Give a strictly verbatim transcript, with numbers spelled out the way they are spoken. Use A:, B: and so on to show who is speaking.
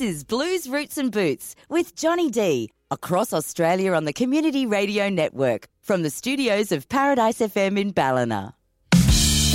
A: is Blues, Roots and Boots with Johnny D, across Australia on the Community Radio Network, from the studios of Paradise F M in Ballina.